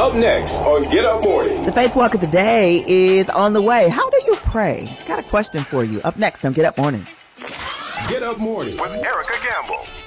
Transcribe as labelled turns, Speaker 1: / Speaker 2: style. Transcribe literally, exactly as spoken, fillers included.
Speaker 1: Up next on Get Up Morning.
Speaker 2: The Faith Walk of the Day is on the way. How do you pray? Got a question for you. Up next on Get Up Mornings.
Speaker 1: Get Up Morning
Speaker 3: with Erica Gamble.